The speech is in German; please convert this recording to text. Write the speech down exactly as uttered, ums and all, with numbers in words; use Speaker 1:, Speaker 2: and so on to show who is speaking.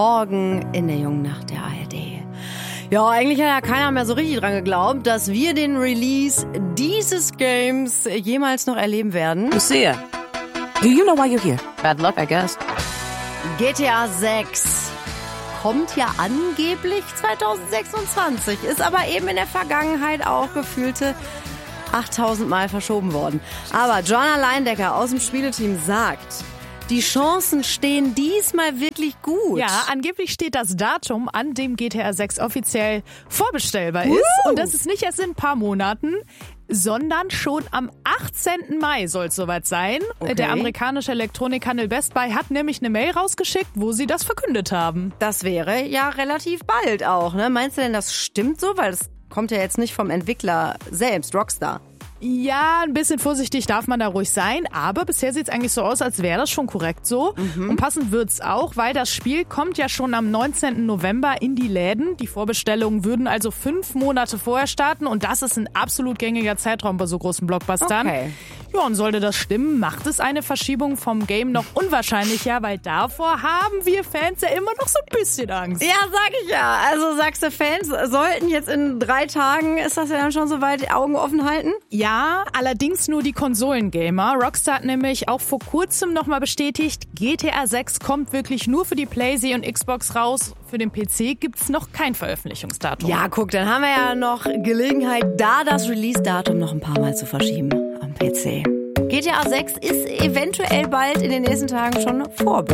Speaker 1: Morgen in der jungen Nacht der A R D. Ja, eigentlich hat ja keiner mehr so richtig dran geglaubt, dass wir den Release dieses Games jemals noch erleben werden.
Speaker 2: Lucia, do you know why you're here?
Speaker 3: Bad luck, I guess.
Speaker 1: G T A sechs kommt ja angeblich zwanzig sechsundzwanzig, ist aber eben in der Vergangenheit auch gefühlte achttausend Mal verschoben worden. Aber Joanna Leindecker aus dem Spieleteam sagt, die Chancen stehen diesmal wirklich gut.
Speaker 4: Ja, angeblich steht das Datum, an dem G T A sechs offiziell vorbestellbar ist.
Speaker 1: Uh.
Speaker 4: Und das ist nicht erst in ein paar Monaten, sondern schon am achtzehnten Mai soll es soweit sein.
Speaker 1: Okay.
Speaker 4: Der amerikanische Elektronikhandel Best Buy hat nämlich eine Mail rausgeschickt, wo sie das verkündet haben.
Speaker 1: Das wäre ja relativ bald auch, ne? Meinst du denn, das stimmt so? Weil das kommt ja jetzt nicht vom Entwickler selbst, Rockstar.
Speaker 4: Ja, ein bisschen vorsichtig darf man da ruhig sein, aber bisher sieht es eigentlich so aus, als wäre das schon korrekt so. Mhm. Und passend wird's auch, weil das Spiel kommt ja schon am neunzehnten November in die Läden. Die Vorbestellungen würden also fünf Monate vorher starten und das ist ein absolut gängiger Zeitraum bei so großen Blockbustern.
Speaker 1: Okay.
Speaker 4: Ja, und sollte das stimmen, macht es eine Verschiebung vom Game noch unwahrscheinlicher, weil davor haben wir Fans ja immer noch so ein bisschen Angst.
Speaker 1: Ja, sag ich ja. Also sagst du, Fans sollten jetzt in drei Tagen, ist das ja dann schon soweit, Augen offen halten?
Speaker 4: Ja, allerdings nur die Konsolengamer. Rockstar hat nämlich auch vor kurzem nochmal bestätigt, G T A sechs kommt wirklich nur für die PlayStation und Xbox raus. Für den P C gibt's noch kein Veröffentlichungsdatum.
Speaker 1: Ja, guck, dann haben wir ja noch Gelegenheit, da das Release-Datum noch ein paar Mal zu verschieben am P C. G T A sechs ist eventuell bald in den nächsten Tagen schon vorbildlich.